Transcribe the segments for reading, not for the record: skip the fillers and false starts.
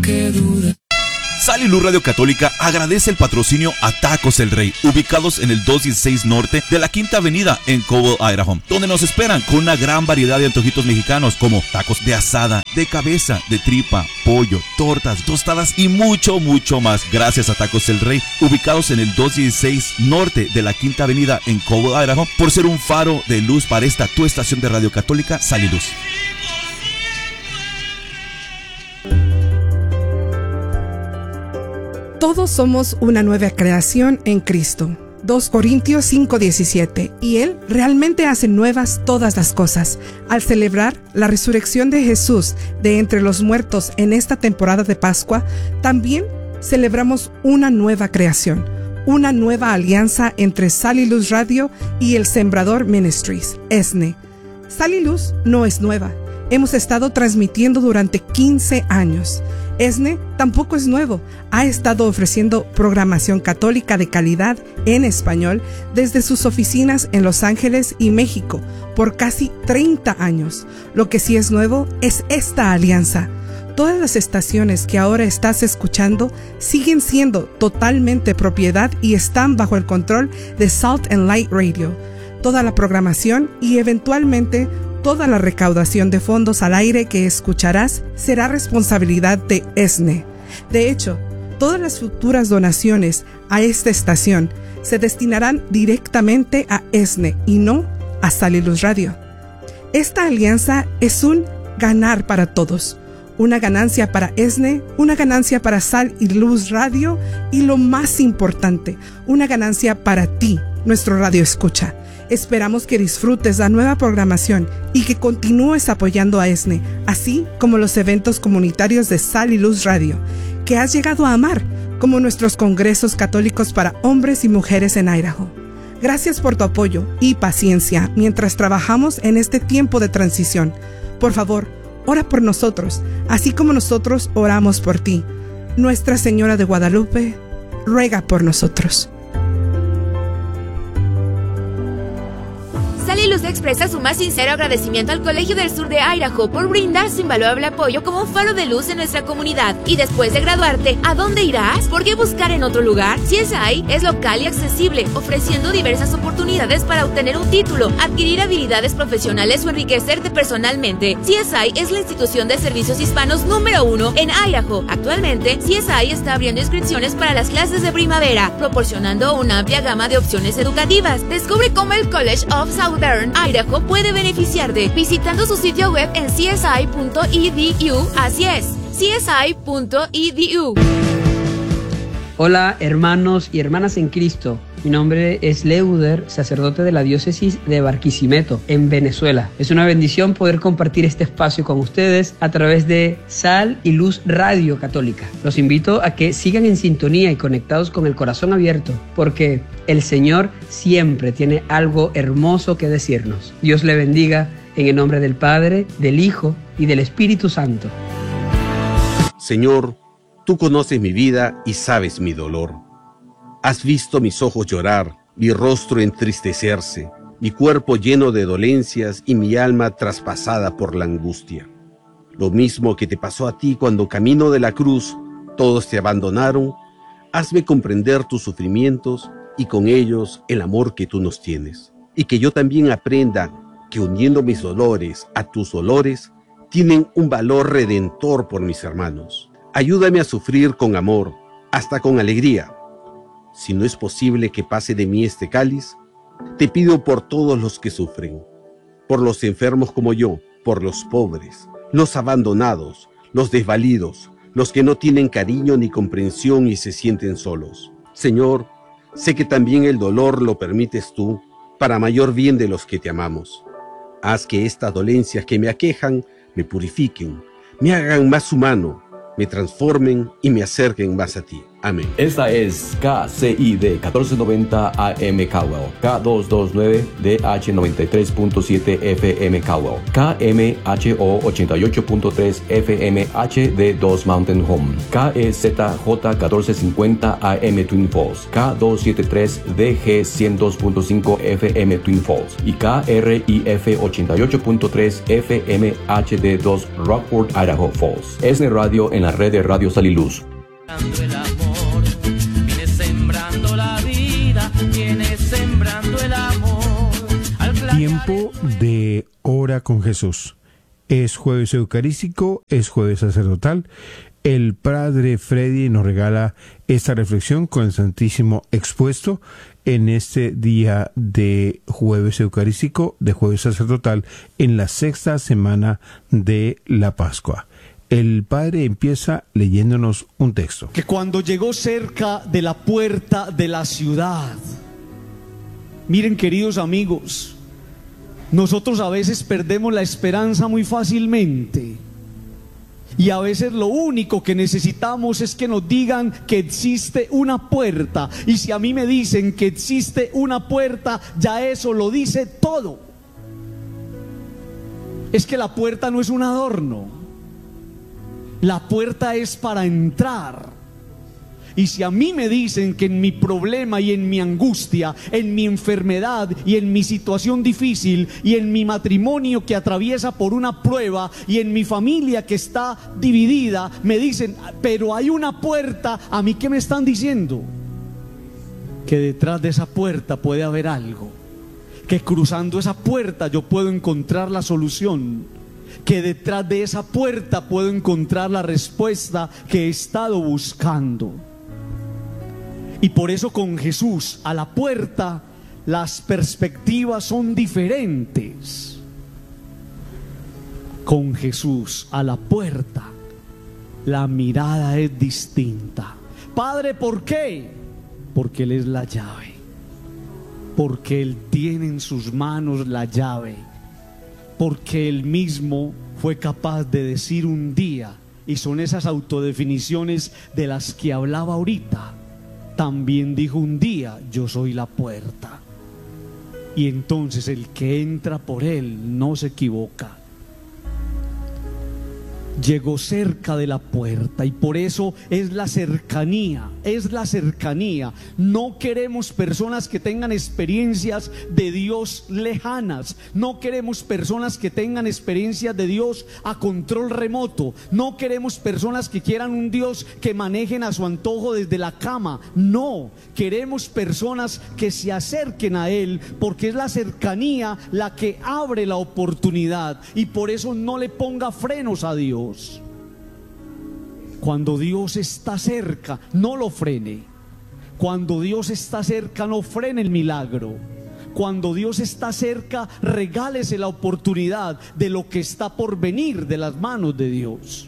que dura. Sal y Luz Radio Católica agradece el patrocinio a Tacos El Rey, ubicados en el 216 Norte de la Quinta Avenida en Cobble, Idaho, donde nos esperan con una gran variedad de antojitos mexicanos como tacos de asada, de cabeza, de tripa, pollo, tortas, tostadas y mucho, mucho más. Gracias a Tacos El Rey, ubicados en el 216 Norte de la Quinta Avenida en Cobble, Idaho, por ser un faro de luz para esta tu estación de Radio Católica, Sal y Luz. Todos somos una nueva creación en Cristo. 2 Corintios 5:17. Y Él realmente hace nuevas todas las cosas. Al celebrar la resurrección de Jesús de entre los muertos en esta temporada de Pascua, también celebramos una nueva creación, una nueva alianza entre Sal y Luz Radio y el Sembrador Ministries, ESNE. Sal y Luz no es nueva. Hemos estado transmitiendo durante 15 años. ESNE tampoco es nuevo. Ha estado ofreciendo programación católica de calidad en español desde sus oficinas en Los Ángeles y México por casi 30 años. Lo que sí es nuevo es esta alianza. Todas las estaciones que ahora estás escuchando siguen siendo totalmente propiedad y están bajo el control de Salt and Light Radio. Toda la programación y eventualmente toda la recaudación de fondos al aire que escucharás será responsabilidad de ESNE. De hecho, todas las futuras donaciones a esta estación se destinarán directamente a ESNE y no a Sal y Luz Radio. Esta alianza es un ganar para todos. Una ganancia para ESNE, una ganancia para Sal y Luz Radio y lo más importante, una ganancia para ti, nuestro radio escucha. Esperamos que disfrutes la nueva programación y que continúes apoyando a ESNE, así como los eventos comunitarios de Sal y Luz Radio, que has llegado a amar, como nuestros congresos católicos para hombres y mujeres en Idaho. Gracias por tu apoyo y paciencia mientras trabajamos en este tiempo de transición. Por favor, ora por nosotros, así como nosotros oramos por ti. Nuestra Señora de Guadalupe, ruega por nosotros. Sal y Luz expresa su más sincero agradecimiento al Colegio del Sur de Idaho por brindar su invaluable apoyo como un faro de luz en nuestra comunidad. Y después de graduarte, ¿a dónde irás? ¿Por qué buscar en otro lugar? CSI es local y accesible, ofreciendo diversas oportunidades para obtener un título, adquirir habilidades profesionales o enriquecerte personalmente. CSI es la institución de servicios hispanos número 1 en Idaho. Actualmente, CSI está abriendo inscripciones para las clases de primavera, proporcionando una amplia gama de opciones educativas. Descubre cómo el College of Southern Idaho puede beneficiarte visitando su sitio web en csi.edu. Así es, csi.edu. Hola hermanos y hermanas en Cristo. Mi nombre es Leuder, sacerdote de la diócesis de Barquisimeto, en Venezuela. Es una bendición poder compartir este espacio con ustedes a través de Sal y Luz Radio Católica. Los invito a que sigan en sintonía y conectados con el corazón abierto, porque el Señor siempre tiene algo hermoso que decirnos. Dios le bendiga en el nombre del Padre, del Hijo y del Espíritu Santo. Señor, tú conoces mi vida y sabes mi dolor. Has visto mis ojos llorar, mi rostro entristecerse, mi cuerpo lleno de dolencias y mi alma traspasada por la angustia. Lo mismo que te pasó a ti cuando camino de la cruz, todos te abandonaron. Hazme comprender tus sufrimientos y con ellos el amor que tú nos tienes. Y que yo también aprenda que uniendo mis dolores a tus dolores, tienen un valor redentor por mis hermanos. Ayúdame a sufrir con amor, hasta con alegría. Si no es posible que pase de mí este cáliz, te pido por todos los que sufren, por los enfermos como yo, por los pobres, los abandonados, los desvalidos, los que no tienen cariño ni comprensión y se sienten solos. Señor, sé que también el dolor lo permites tú, para mayor bien de los que te amamos. Haz que estas dolencias que me aquejan me purifiquen, me hagan más humano, me transformen y me acerquen más a ti. Amén. Esta es KCID 1490 AM Caldwell, K229 DH 93.7 FM Caldwell, KMHO 88.3 FM HD2 Mountain Home, KEZJ 1450 AM Twin Falls, K273 DG 102.5 FM Twin Falls y KRIF 88.3 FM HD2 Rockford, Idaho Falls. Es de radio en la red de Radio Sal y Luz. El amor, viene sembrando la vida, viene sembrando el amor. Tiempo de Hora con Jesús. Es jueves eucarístico, es jueves sacerdotal. El Padre Freddy nos regala esta reflexión con el Santísimo expuesto en este día de jueves eucarístico, de jueves sacerdotal, en la sexta semana de la Pascua. El Padre empieza leyéndonos un texto. Que cuando llegó cerca de la puerta de la ciudad, miren, queridos amigos, nosotros a veces perdemos la esperanza muy fácilmente. Y a veces lo único que necesitamos es que nos digan que existe una puerta. Y si a mí me dicen que existe una puerta, ya eso lo dice todo. Es que la puerta no es un adorno. La puerta es para entrar. Y si a mí me dicen que en mi problema y en mi angustia, en mi enfermedad y en mi situación difícil y en mi matrimonio que atraviesa por una prueba y en mi familia que está dividida, me dicen, pero hay una puerta, ¿a mí qué me están diciendo? Que detrás de esa puerta puede haber algo, que cruzando esa puerta yo puedo encontrar la solución, que detrás de esa puerta puedo encontrar la respuesta que he estado buscando. Y por eso con Jesús a la puerta las perspectivas son diferentes. Con Jesús a la puerta la mirada es distinta. Padre, ¿por qué? Porque Él es la llave. Porque Él tiene en sus manos la llave. Porque Él mismo fue capaz de decir un día, y son esas autodefiniciones de las que hablaba ahorita, también dijo un día, yo soy la puerta. Y entonces el que entra por Él no se equivoca. Llegó cerca de la puerta y por eso es la cercanía, es la cercanía. No queremos personas que tengan experiencias de Dios lejanas, no queremos personas que tengan experiencias de Dios a control remoto, no queremos personas que quieran un Dios que manejen a su antojo desde la cama, no, queremos personas que se acerquen a Él, porque es la cercanía la que abre la oportunidad y por eso no le ponga frenos a Dios. Cuando Dios está cerca, no lo frene. Cuando Dios está cerca, no frene el milagro. Cuando Dios está cerca, regálese la oportunidad de lo que está por venir de las manos de Dios.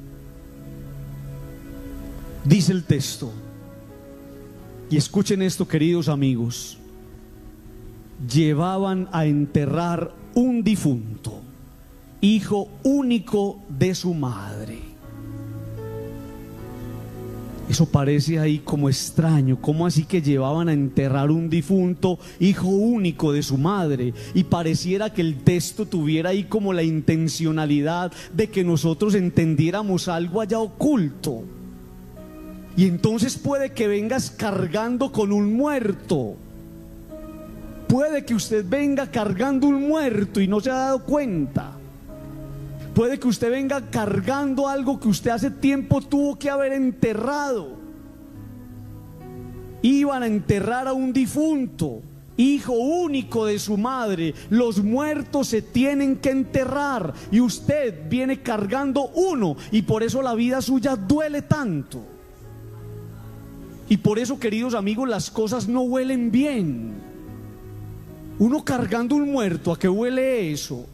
Dice el texto, y escuchen esto, queridos amigos: llevaban a enterrar un difunto, hijo único de su madre. Eso parece ahí como extraño. ¿Cómo así que llevaban a enterrar un difunto, hijo único de su madre? Y pareciera que el texto tuviera ahí como la intencionalidad de que nosotros entendiéramos algo allá oculto. Y entonces puede que vengas cargando con un muerto. Puede que usted venga cargando un muerto y no se ha dado cuenta. Puede que usted venga cargando algo que usted hace tiempo tuvo que haber enterrado. Iban a enterrar a un difunto, hijo único de su madre. Los muertos se tienen que enterrar y usted viene cargando uno, y por eso la vida suya duele tanto. Y por eso, queridos amigos, las cosas no huelen bien. Uno cargando un muerto, ¿a qué huele eso?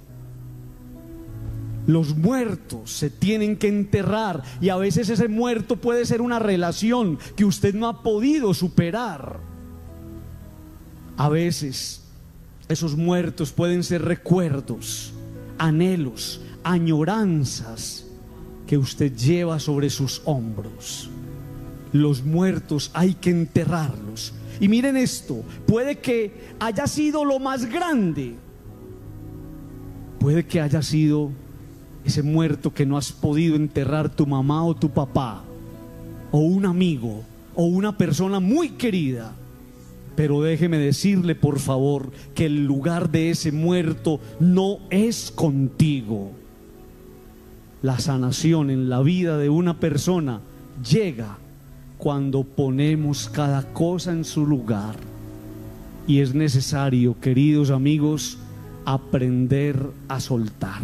Los muertos se tienen que enterrar, y a veces ese muerto puede ser una relación que usted no ha podido superar. A veces esos muertos pueden ser recuerdos, anhelos, añoranzas que usted lleva sobre sus hombros. Los muertos hay que enterrarlos. Y miren esto, puede que haya sido lo más grande, puede que haya sido ese muerto que no has podido enterrar, tu mamá o tu papá, o un amigo, o una persona muy querida. Pero déjeme decirle, por favor, que el lugar de ese muerto no es contigo. La sanación en la vida de una persona llega cuando ponemos cada cosa en su lugar. Y es necesario, queridos amigos, aprender a soltar.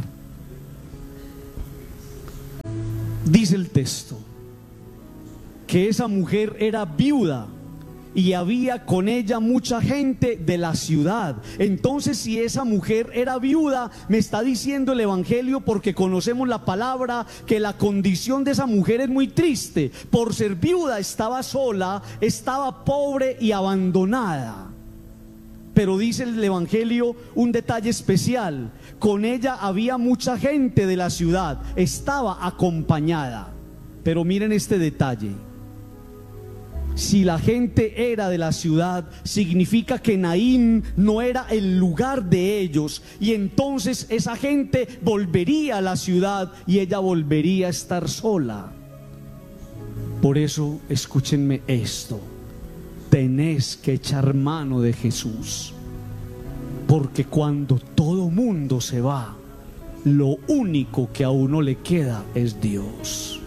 Dice el texto que esa mujer era viuda y había con ella mucha gente de la ciudad. Entonces, si esa mujer era viuda, me está diciendo el Evangelio, porque conocemos la palabra, que la condición de esa mujer es muy triste. Por ser viuda estaba sola, estaba pobre y abandonada. Pero dice el Evangelio un detalle especial: con ella había mucha gente de la ciudad, estaba acompañada. Pero miren este detalle: si la gente era de la ciudad, significa que Naín no era el lugar de ellos, y entonces esa gente volvería a la ciudad y ella volvería a estar sola. Por eso, escúchenme esto: tenés que echar mano de Jesús, porque cuando todo mundo se va, lo único que a uno le queda es Dios.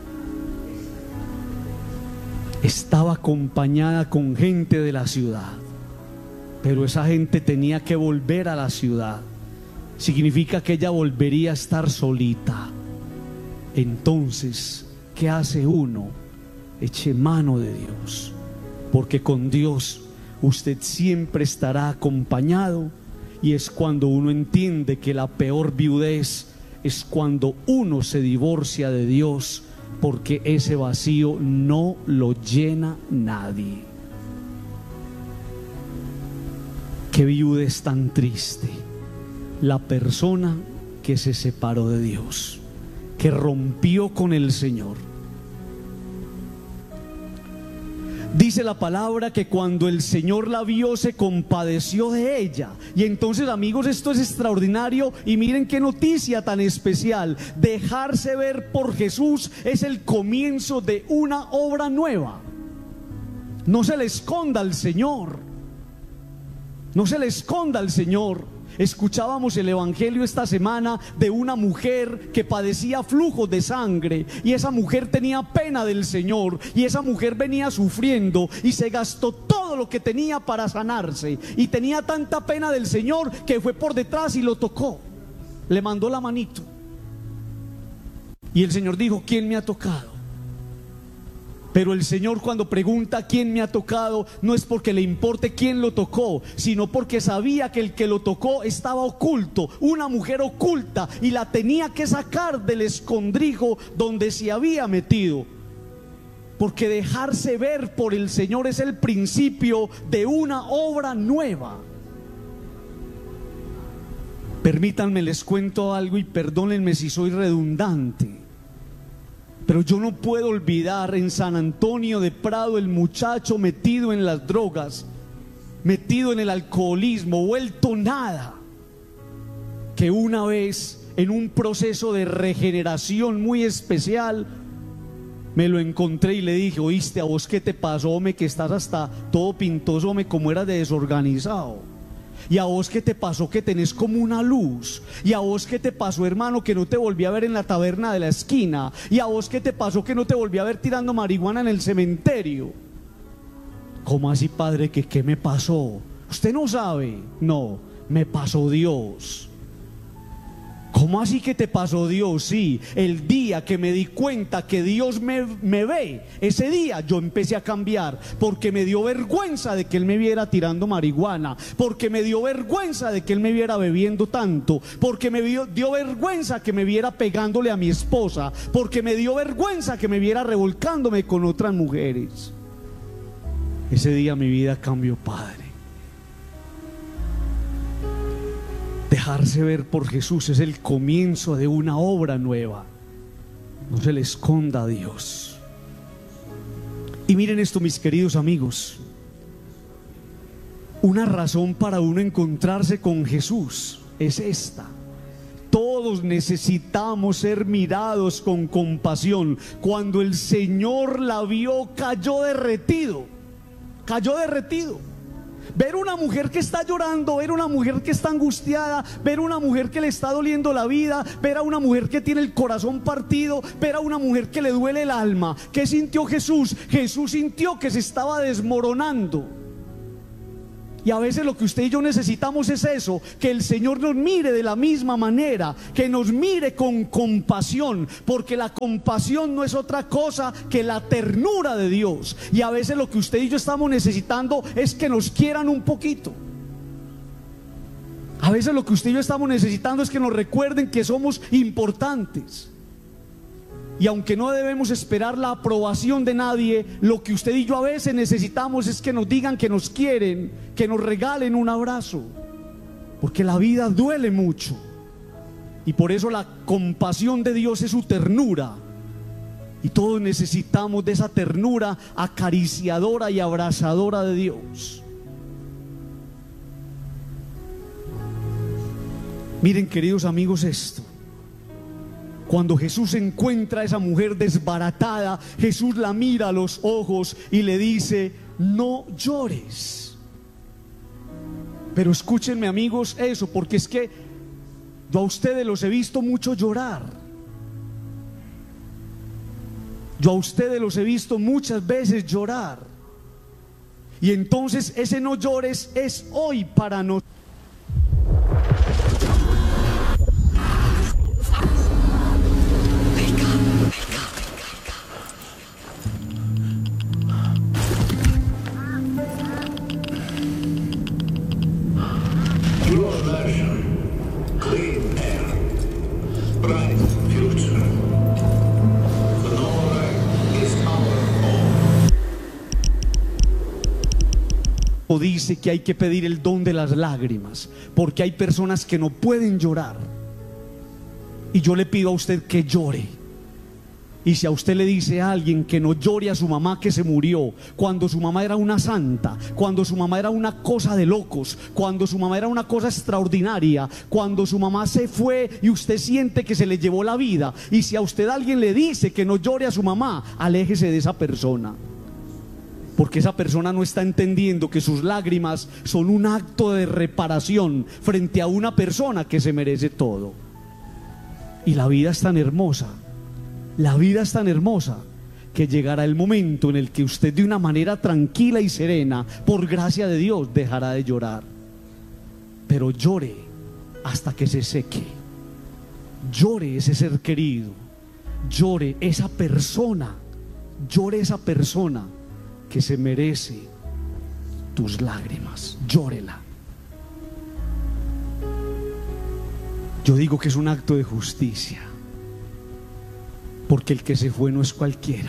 Estaba acompañada con gente de la ciudad, pero esa gente tenía que volver a la ciudad. Significa que ella volvería a estar solita. Entonces, ¿qué hace uno? Eche mano de Dios, porque con Dios usted siempre estará acompañado. Y es cuando uno entiende que la peor viudez es cuando uno se divorcia de Dios, porque ese vacío no lo llena nadie. Qué viudez tan triste, la persona que se separó de Dios, que rompió con el Señor. Dice la palabra que cuando el Señor la vio, se compadeció de ella. Y entonces, amigos, esto es extraordinario. Y miren qué noticia tan especial: dejarse ver por Jesús es el comienzo de una obra nueva. No se le esconda al Señor, no se le esconda al Señor. Escuchábamos el evangelio esta semana de una mujer que padecía flujos de sangre, y esa mujer tenía pena del Señor, y esa mujer venía sufriendo y se gastó todo lo que tenía para sanarse, y tenía tanta pena del Señor que fue por detrás y lo tocó, le mandó la manito, y el Señor dijo: ¿quién me ha tocado? Pero el Señor, cuando pregunta quién me ha tocado, no es porque le importe quién lo tocó, sino porque sabía que el que lo tocó estaba oculto, una mujer oculta, y la tenía que sacar del escondrijo donde se había metido. Porque dejarse ver por el Señor es el principio de una obra nueva. Permítanme, les cuento algo y perdónenme si soy redundante, pero yo no puedo olvidar en San Antonio de Prado el muchacho metido en las drogas, metido en el alcoholismo, vuelto nada, que una vez en un proceso de regeneración muy especial me lo encontré y le dije: oíste, ¿a vos qué te pasó, hombre, que estás hasta todo pintoso, hombre, como eras de desorganizado? ¿Y a vos qué te pasó, que tenés como una luz? ¿Y a vos qué te pasó, hermano, que no te volví a ver en la taberna de la esquina? ¿Y a vos qué te pasó, que no te volví a ver tirando marihuana en el cementerio? ¿Cómo así, padre, que qué me pasó? ¿Usted no sabe? No, me pasó Dios. ¿Cómo así que te pasó Dios? Sí, el día que me di cuenta que Dios me ve, ese día yo empecé a cambiar, porque me dio vergüenza de que Él me viera tirando marihuana, porque me dio vergüenza de que Él me viera bebiendo tanto, porque me dio vergüenza que me viera pegándole a mi esposa, porque me dio vergüenza que me viera revolcándome con otras mujeres. Ese día mi vida cambió, Padre. Dejarse ver por Jesús es el comienzo de una obra nueva. No se le esconda a Dios. Y miren esto, mis queridos amigos, una razón para uno encontrarse con Jesús es esta: todos necesitamos ser mirados con compasión. Cuando el Señor la vio, cayó derretido. Cayó derretido. Ver una mujer que está llorando, ver una mujer que está angustiada, ver una mujer que le está doliendo la vida, ver a una mujer que tiene el corazón partido, ver a una mujer que le duele el alma. ¿Qué sintió Jesús? Jesús sintió que se estaba desmoronando. Y a veces lo que usted y yo necesitamos es eso, que el Señor nos mire de la misma manera, que nos mire con compasión, porque la compasión no es otra cosa que la ternura de Dios. Y a veces lo que usted y yo estamos necesitando es que nos quieran un poquito. A veces lo que usted y yo estamos necesitando es que nos recuerden que somos importantes. Y aunque no debemos esperar la aprobación de nadie, lo que usted y yo a veces necesitamos es que nos digan que nos quieren, que nos regalen un abrazo, porque la vida duele mucho. Y por eso la compasión de Dios es su ternura. Y todos necesitamos de esa ternura acariciadora y abrazadora de Dios. Miren, queridos amigos, esto: cuando Jesús encuentra a esa mujer desbaratada, Jesús la mira a los ojos y le dice: no llores. Pero escúchenme, amigos, eso, porque es que yo a ustedes los he visto mucho llorar. Yo a ustedes los he visto muchas veces llorar. Y entonces ese no llores es hoy para nosotros. Dice que hay que pedir el don de las lágrimas, porque hay personas que no pueden llorar. Y yo le pido a usted que llore. Y si a usted le dice a alguien que no llore a su mamá que se murió, cuando su mamá era una santa, cuando su mamá era una cosa de locos, cuando su mamá era una cosa extraordinaria, cuando su mamá se fue y usted siente que se le llevó la vida, y si a usted alguien le dice que no llore a su mamá, aléjese de esa persona. Porque esa persona no está entendiendo que sus lágrimas son un acto de reparación frente a una persona que se merece todo. Y la vida es tan hermosa, la vida es tan hermosa, que llegará el momento en el que usted, de una manera tranquila y serena, por gracia de Dios, dejará de llorar. Pero llore hasta que se seque. Llore ese ser querido, llore esa persona, llore esa persona que se merece tus lágrimas, llórela. Yo digo que es un acto de justicia, porque el que se fue no es cualquiera.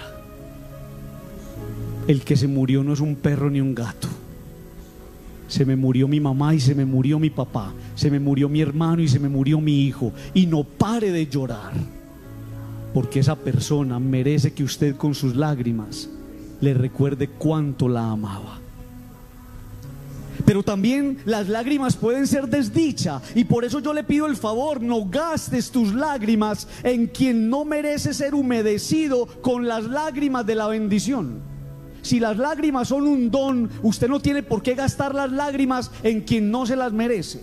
El que se murió no es un perro ni un gato. Se me murió mi mamá y se me murió mi papá, se me murió mi hermano y se me murió mi hijo. Y no pare de llorar, porque esa persona merece que usted con sus lágrimas le recuerde cuánto la amaba. Pero también las lágrimas pueden ser desdicha, y por eso yo le pido el favor: no gastes tus lágrimas en quien no merece ser humedecido con las lágrimas de la bendición. Si las lágrimas son un don, usted no tiene por qué gastar las lágrimas en quien no se las merece.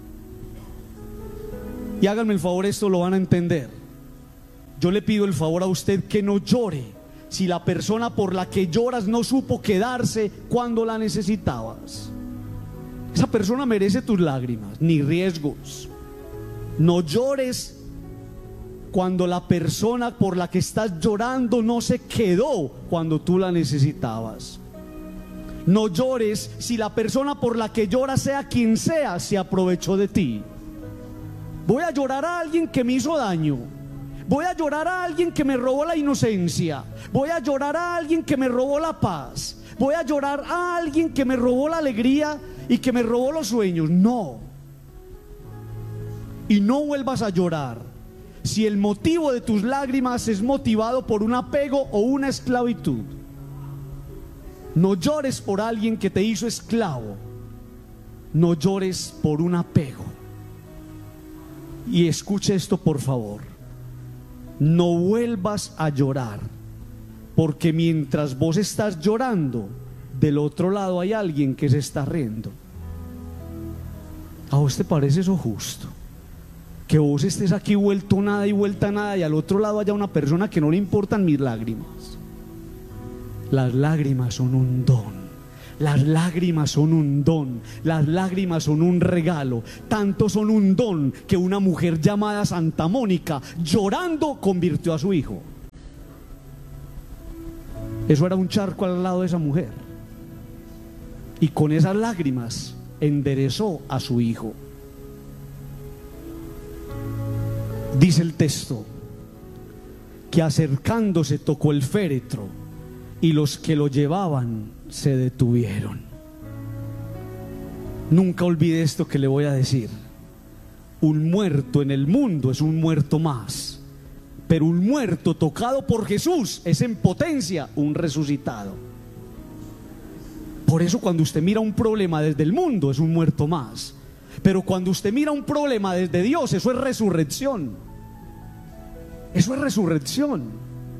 Y háganme el favor, esto lo van a entender. Yo le pido el favor a usted que no llore si la persona por la que lloras no supo quedarse cuando la necesitabas. Esa persona merece tus lágrimas, ni riesgos. No llores cuando la persona por la que estás llorando no se quedó cuando tú la necesitabas. No llores si la persona por la que lloras, sea quien sea, se aprovechó de ti. Voy a llorar a alguien que me hizo daño. Voy a llorar a alguien que me robó la inocencia. Voy a llorar a alguien que me robó la paz. Voy a llorar a alguien que me robó la alegría y que me robó los sueños. No. Y no vuelvas a llorar si el motivo de tus lágrimas es motivado por un apego o una esclavitud. No llores por alguien que te hizo esclavo. No llores por un apego. Y escuche esto, por favor. No vuelvas a llorar, porque mientras vos estás llorando, del otro lado hay alguien que se está riendo. ¿A vos te parece eso justo? Que vos estés aquí vuelto nada y vuelta nada, y al otro lado haya una persona que no le importan mis lágrimas. Las lágrimas son un don. Las lágrimas son un don. Las lágrimas son un regalo. Tanto son un don que una mujer llamada Santa Mónica, llorando, convirtió a su hijo. Eso era un charco al lado de esa mujer, y con esas lágrimas enderezó a su hijo. Dice el texto que acercándose tocó el féretro, y los que lo llevaban se detuvieron. Nunca olvide esto que le voy a decir. Un muerto en el mundo es un muerto más, pero un muerto tocado por Jesús es en potencia un resucitado. Por eso cuando usted mira un problema desde el mundo es un muerto más, pero cuando usted mira un problema desde Dios, eso es resurrección. Eso es resurrección.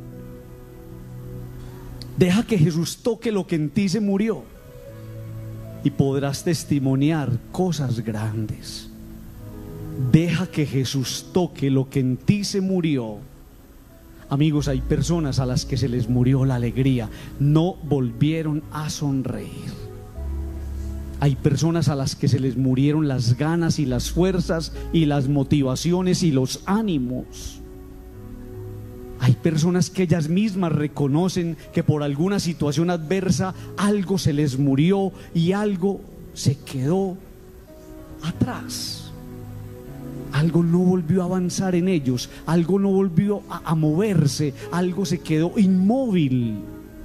Deja que Jesús toque lo que en ti se murió, y podrás testimoniar cosas grandes. Deja que Jesús toque lo que en ti se murió. Amigos, hay personas a las que se les murió la alegría, no volvieron a sonreír. Hay personas a las que se les murieron las ganas y las fuerzas y las motivaciones y los ánimos. Hay personas que ellas mismas reconocen que por alguna situación adversa algo se les murió y algo se quedó atrás. Algo no volvió a avanzar en ellos, algo no volvió a moverse, algo se quedó inmóvil.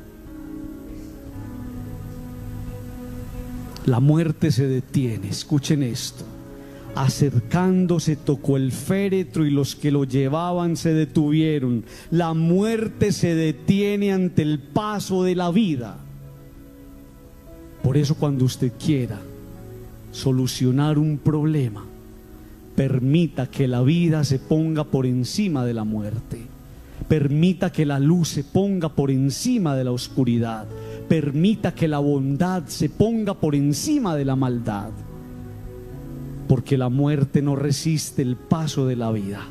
La muerte se detiene, escuchen esto. Acercándose tocó el féretro, y los que lo llevaban se detuvieron. La muerte se detiene ante el paso de la vida. Por eso, cuando usted quiera solucionar un problema, permita que la vida se ponga por encima de la muerte. Permita que la luz se ponga por encima de la oscuridad. Permita que la bondad se ponga por encima de la maldad. Porque la muerte no resiste el paso de la vida.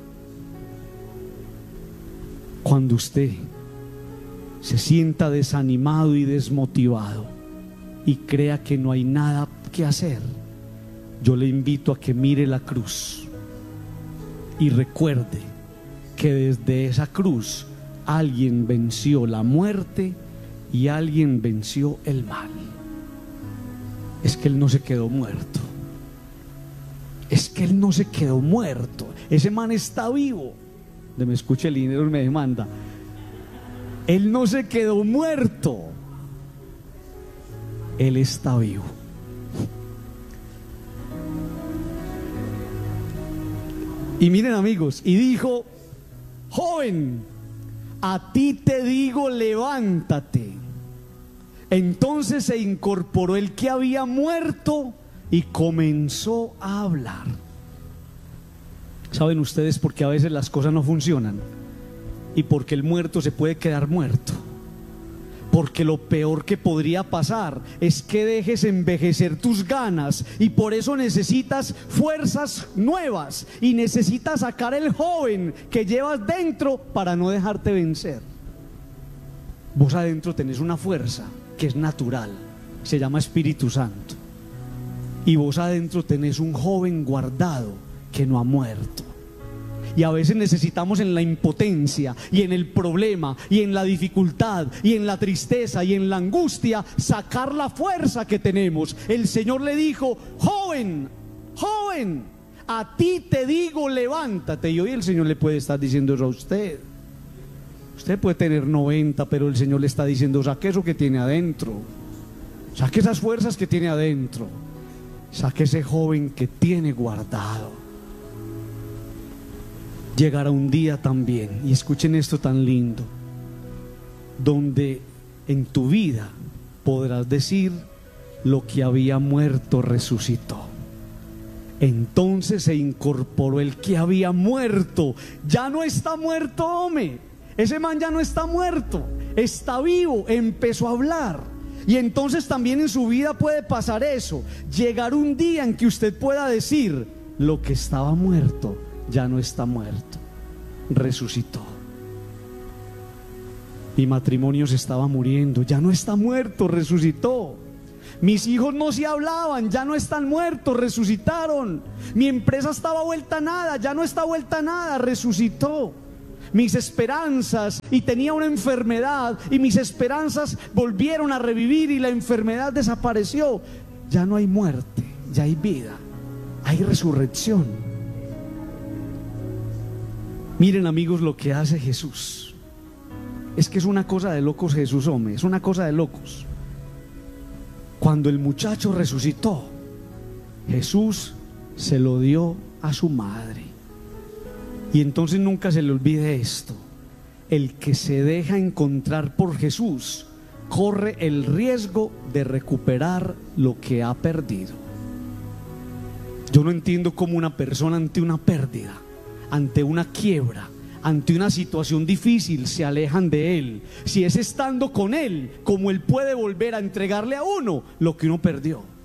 Cuando usted se sienta desanimado y desmotivado y crea que no hay nada que hacer, yo le invito a que mire la cruz y recuerde que desde esa cruz alguien venció la muerte y alguien venció el mal. Es que Él no se quedó muerto. Es que Él no se quedó muerto. Ese man está vivo. De me escuche el dinero y me demanda. Él no se quedó muerto. Él está vivo. Y miren, amigos, y dijo: joven, a ti te digo, levántate. Entonces se incorporó el que había muerto y comenzó a hablar. ¿Saben ustedes por qué a veces las cosas no funcionan? Y porque el muerto se puede quedar muerto. Porque lo peor que podría pasar es que dejes envejecer tus ganas, y por eso necesitas fuerzas nuevas y necesitas sacar el joven que llevas dentro para no dejarte vencer. Vos adentro tenés una fuerza que es natural, se llama Espíritu Santo. Y vos adentro tenés un joven guardado que no ha muerto. Y a veces necesitamos en la impotencia y en el problema y en la dificultad y en la tristeza y en la angustia sacar la fuerza que tenemos. El Señor le dijo: joven, joven, a ti te digo, levántate. Y hoy el Señor le puede estar diciendo eso a usted. Usted puede tener 90, pero el Señor le está diciendo: saque eso que tiene adentro, saque esas fuerzas que tiene adentro, saque ese joven que tiene guardado. Llegará un día también, y escuchen esto tan lindo, donde en tu vida podrás decir: lo que había muerto resucitó. Entonces se incorporó el que había muerto. Ya no está muerto, hombre. Ese man ya no está muerto, está vivo, empezó a hablar. Y entonces también en su vida puede pasar eso, llegar un día en que usted pueda decir: lo que estaba muerto ya no está muerto, resucitó. Mi matrimonio se estaba muriendo, ya no está muerto, resucitó. Mis hijos no se hablaban, ya no están muertos, resucitaron. Mi empresa estaba vuelta a nada, ya no está vuelta a nada, resucitó. Mis esperanzas, y tenía una enfermedad, y mis esperanzas volvieron a revivir y la enfermedad desapareció. Ya no hay muerte, ya hay vida, hay resurrección. Miren, amigos, lo que hace Jesús. Es que es una cosa de locos Jesús, hombre, es una cosa de locos. Cuando el muchacho resucitó, Jesús se lo dio a su madre. Y entonces nunca se le olvide esto: el que se deja encontrar por Jesús corre el riesgo de recuperar lo que ha perdido. Yo no entiendo cómo una persona ante una pérdida, ante una quiebra, ante una situación difícil se alejan de Él. Si es estando con Él, como Él puede volver a entregarle a uno lo que uno perdió.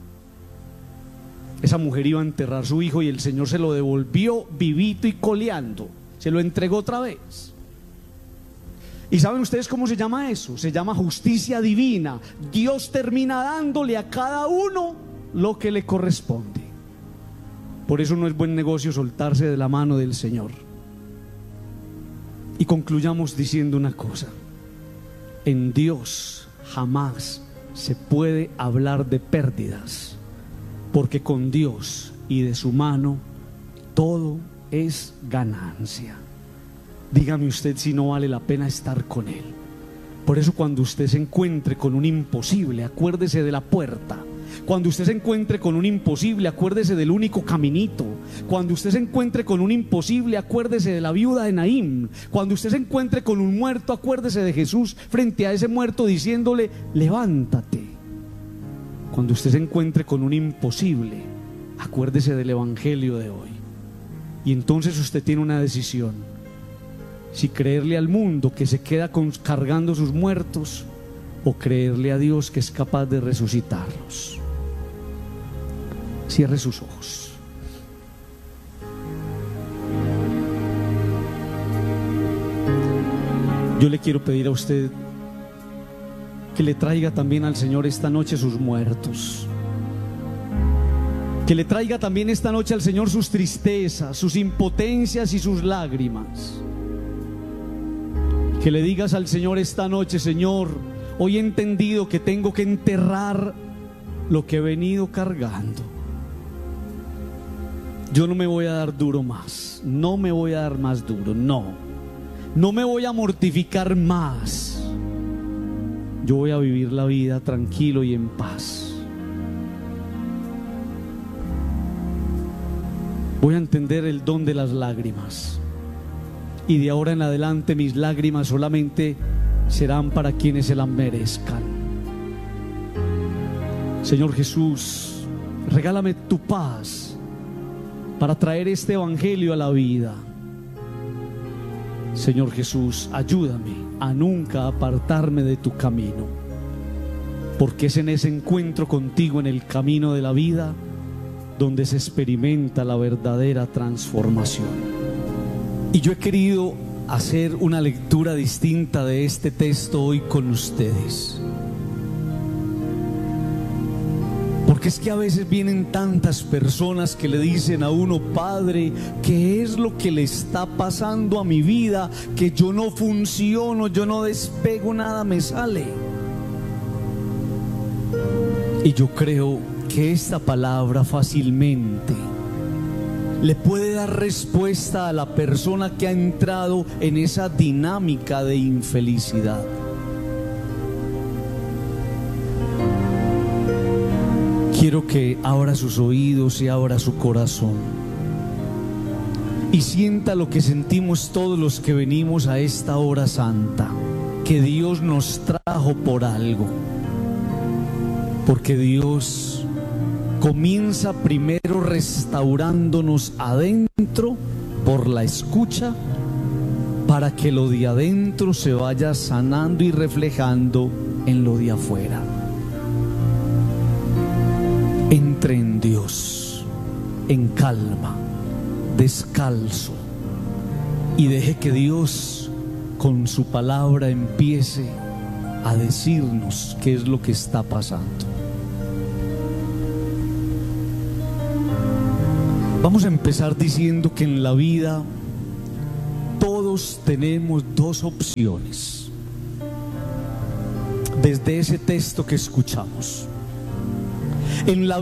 Esa mujer iba a enterrar a su hijo y el Señor se lo devolvió vivito y coleando, se lo entregó otra vez. ¿Y saben ustedes cómo se llama eso? Se llama justicia divina. Dios termina dándole a cada uno lo que le corresponde. Por eso no es buen negocio soltarse de la mano del Señor. Y concluyamos diciendo una cosa: en Dios jamás se puede hablar de pérdidas, porque con Dios y de su mano todo es ganancia. Dígame usted si no vale la pena estar con Él. Por eso cuando usted se encuentre con un imposible, acuérdese de la puerta. Cuando usted se encuentre con un imposible, acuérdese del único caminito. Cuando usted se encuentre con un imposible, acuérdese de la viuda de Naín. Cuando usted se encuentre con un muerto, acuérdese de Jesús frente a ese muerto diciéndole: levántate. Cuando usted se encuentre con un imposible, acuérdese del evangelio de hoy. Y entonces usted tiene una decisión: si creerle al mundo que se queda cargando sus muertos, o creerle a Dios que es capaz de resucitarlos. Cierre sus ojos. Yo le quiero pedir a usted que le traiga también al Señor esta noche sus muertos. Que le traiga también esta noche al Señor sus tristezas, sus impotencias y sus lágrimas. Que le digas al Señor esta noche: Señor, hoy he entendido que tengo que enterrar lo que he venido cargando. Yo no me voy a dar duro más, no me voy a dar más duro, no me voy a mortificar más. Yo voy a vivir la vida tranquilo y en paz. Voy a entender el don de las lágrimas, y de ahora en adelante mis lágrimas solamente serán para quienes se las merezcan. Señor Jesús, regálame tu paz para traer este evangelio a la vida. Señor Jesús, ayúdame a nunca apartarme de tu camino, porque es en ese encuentro contigo en el camino de la vida donde se experimenta la verdadera transformación. Y yo he querido hacer una lectura distinta de este texto hoy con ustedes, porque es que a veces vienen tantas personas que le dicen a uno: Padre, ¿qué es lo que le está pasando a mi vida? Que yo no funciono, yo no despego, nada me sale. Y yo creo que esta palabra fácilmente le puede dar respuesta a la persona que ha entrado en esa dinámica de infelicidad. Quiero que abra sus oídos y abra su corazón y sienta lo que sentimos todos los que venimos a esta hora santa, que Dios nos trajo por algo. Porque Dios comienza primero restaurándonos adentro por la escucha, para que lo de adentro se vaya sanando y reflejando en lo de afuera. Entre en Dios, en calma, descalzo, y deje que Dios con su palabra empiece a decirnos qué es lo que está pasando. Vamos a empezar diciendo que en la vida todos tenemos dos opciones. Desde ese texto que escuchamos, en la